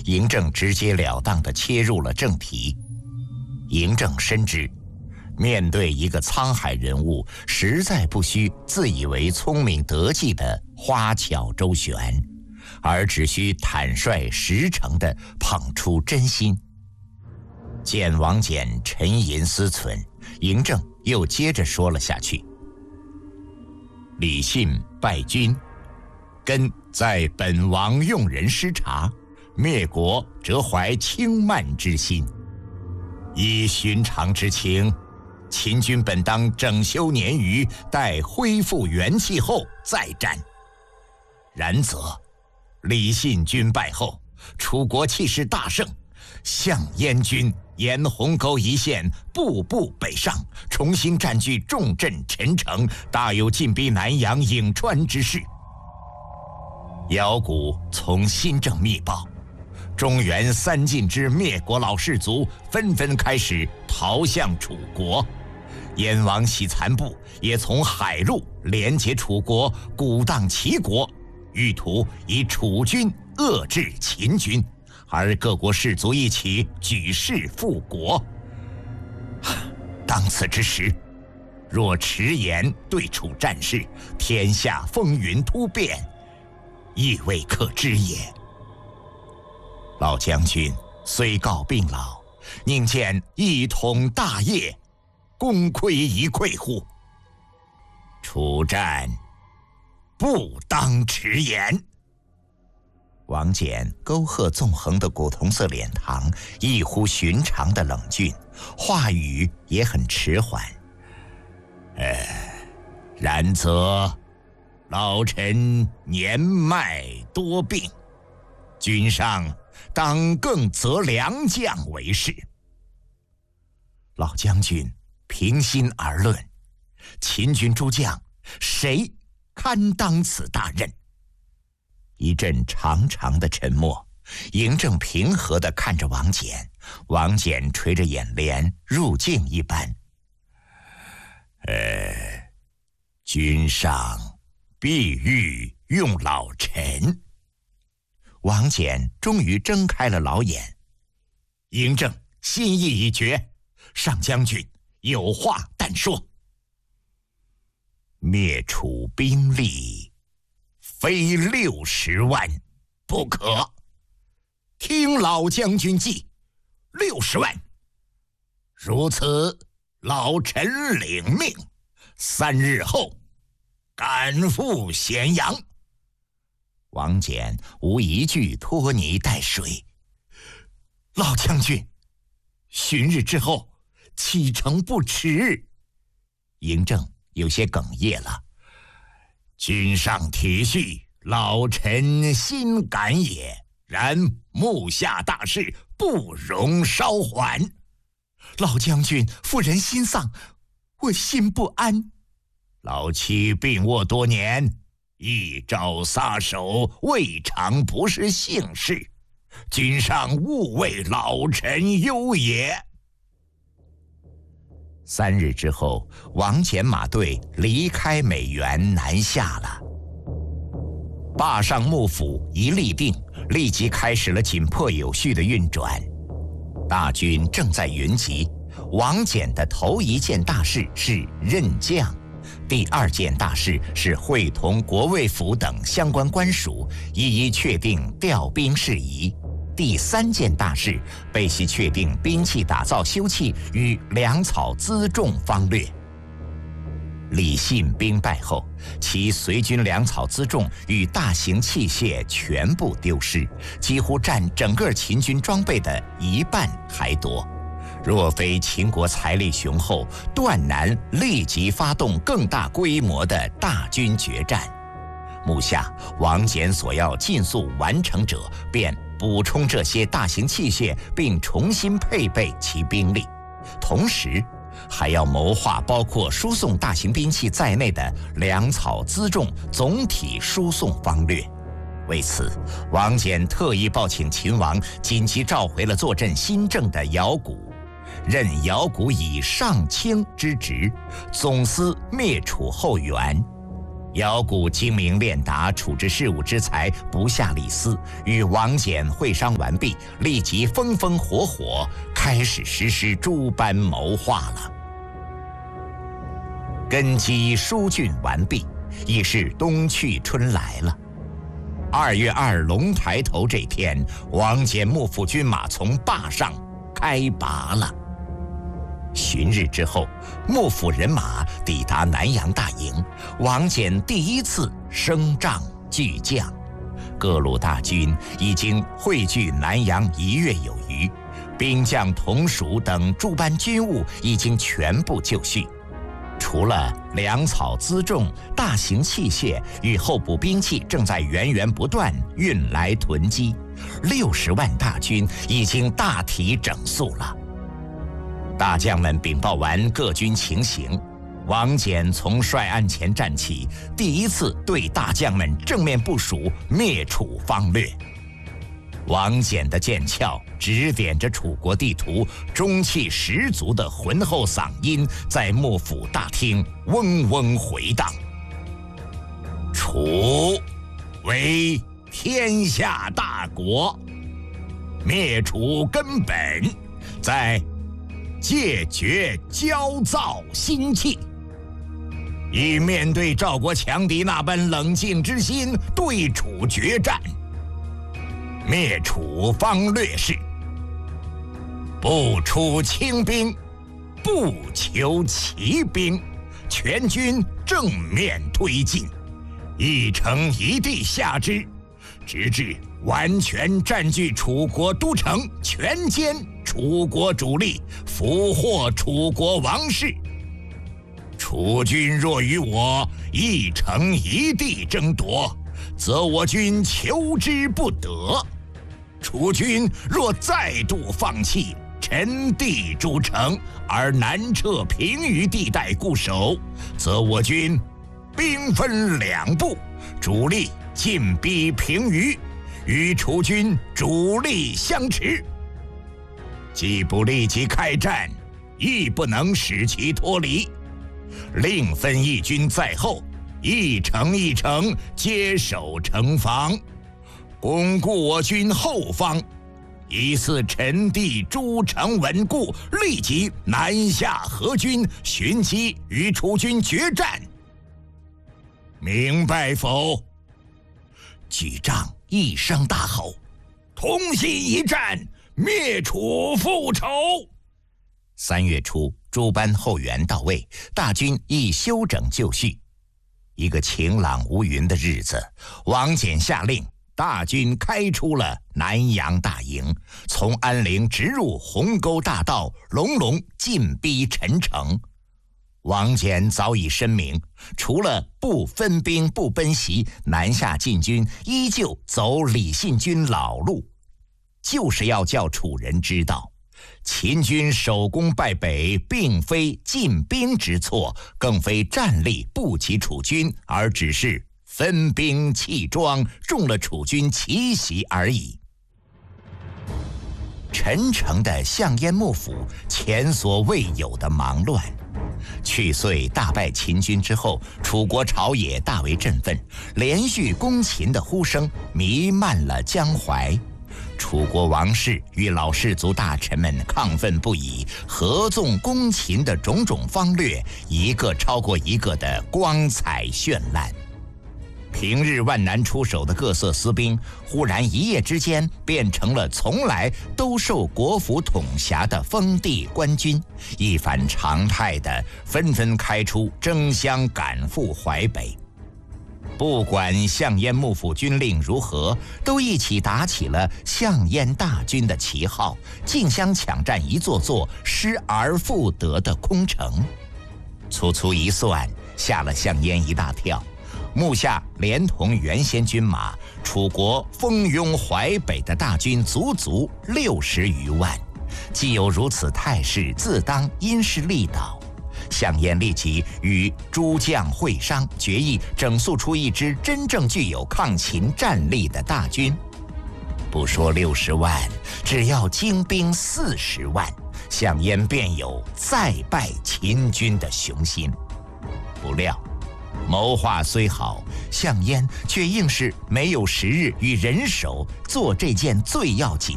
嬴政直截了当地切入了正题。嬴政深知，面对一个沧海人物，实在不需自以为聪明得计的花巧周旋，而只需坦率实诚地捧出真心。见王翦沉吟思忖，嬴政又接着说了下去：李信败军，根在本王用人失察，灭国则怀轻慢之心。依寻常之情，秦军本当整修年余，待恢复元气后再战。然则李信军败后，楚国气势大盛，向燕军沿鸿沟一线步步北上，重新占据重镇陈城，大有进逼南阳颍川之势。姚贾从新政密报，中原三晋之灭国老士卒纷纷开始逃向楚国，燕王喜残部也从海路连接楚国，鼓荡齐国，欲图以楚军遏制秦军，而各国士卒一起举事复国。当此之时，若迟延对楚战事，天下风云突变，亦未可知也。老将军虽告病老，宁见一统大业，功亏一篑乎？楚战不当迟延。王翦沟壑纵横的古铜色脸庞，异乎寻常的冷峻，话语也很迟缓。然则老臣年迈多病，君上当更择良将为是。老将军，平心而论，秦军诸将谁堪当此大任？一阵长长的沉默，嬴政平和地看着王翦，王翦垂着眼帘，入静一般。君上必欲用老臣。王翦终于睁开了老眼。嬴政心意已决，上将军有话但说。灭楚兵力非60万不可，听老将军计，60万。如此，老臣领命，3日后赶赴咸阳。王翦无一句拖泥带水。老将军，旬日之后启程不迟。嬴政有些哽咽了。君上体恤，老臣心感也，然目下大事不容稍缓。老将军妇人心丧，我心不安。老妻病卧多年，一朝撒手，未尝不是幸事。君上勿为老臣忧也。3日之后，王翦马队离开美原南下了。霸上幕府一立定，立即开始了紧迫有序的运转。大军正在云集，王翦的头一件大事是任将，第2件大事是会同国卫府等相关官署，一一确定调兵事宜。第3件大事备悉确定兵器打造修葺与粮草辎重方略。李信兵败后，其随军粮草辎重与大型器械全部丢失，几乎占整个秦军装备的1半还多。若非秦国财力雄厚，断难立即发动更大规模的大军决战。目下王翦所要尽速完成者，便补充这些大型器械，并重新配备其兵力，同时还要谋划包括输送大型兵器在内的粮草辎重总体输送方略。为此，王翦特意报请秦王紧急召回了坐镇新郑的姚贾，任姚贾以上卿之职，总司灭楚后援。 姚固精明练达，处置事务之才不下理丝，与王翦会商完毕，立即风风火火开始实施诸般谋划了。根基疏浚完毕，已是冬去春来了。2月2龙抬头这天，王翦幕府军马从坝上开拔了。旬日之后，幕府人马抵达南阳大营，王翦第一次升帐聚将。各路大军已经汇聚南阳1月有余，兵将同属等诸般军务已经全部就绪。除了粮草辎重、大型器械与候补兵器正在源源不断运来囤积，60万大军已经大体整肃了。大将们禀报完各军情形，王翦从帅案前站起，第一次对大将们正面部署灭楚方略。王翦的剑鞘指点着楚国地图，中气十足的浑厚嗓音在幕府大厅嗡嗡回荡。楚为天下大国，灭楚根本在戒绝骄躁心气，以面对赵国强敌那般冷静之心对楚决战。灭楚方略是不出轻兵，不求骑兵，全军正面推进，一城一地下之，直至完全占据楚国都城，全歼楚国主力，俘获楚国王室。楚军若与我一城一地争夺，则我军求之不得；楚军若再度放弃陈地诸城，而南撤平舆地带固守，则我军兵分2部，主力进逼平舆，与楚军主力相持，既不立即开战，亦不能使其脱离，另分一军在后，一城一城接守城防，巩固我军后方，以此陈地诸城稳固，立即南下合军，寻机与楚军决战。明白否？举帐一声大吼，同心一战，灭楚复仇。3月初，诸般后援到位，大军亦休整就绪。一个晴朗无云的日子，王翦下令大军开出了南阳大营，从安陵直入鸿沟大道，隆隆进逼陈城。王翦早已申明，除了不分兵不奔袭，南下进军依旧走李信军老路，就是要叫楚人知道，秦军首攻败北，并非进兵之错，更非战力不及楚军，而只是分兵弃装，中了楚军奇袭而已。陈城的项燕幕府前所未有的忙乱。去岁大败秦军之后，楚国朝野大为振奋，连续攻秦的呼声弥漫了江淮。楚国王室与老氏族大臣们亢奋不已，合纵攻秦的种种方略，一个超过一个的光彩绚烂。平日万难出手的各色私兵，忽然一夜之间变成了从来都受国府统辖的封地官军，一反常态的纷纷开出，争相赶赴淮北。不管项燕幕府军令如何，都一起打起了项燕大军的旗号，竞相抢占一座座失而复得的空城。粗粗一算，吓了项燕一大跳。目下连同原先军马，楚国蜂拥淮北的大军足足60余万。既有如此态势，自当因势利导。项燕立即与诸将会商，决议整肃出一支真正具有抗秦战力的大军。不说60万，只要精兵40万，项燕便有再败秦军的雄心。不料谋划虽好，项燕却硬是没有时日与人手做这件最要紧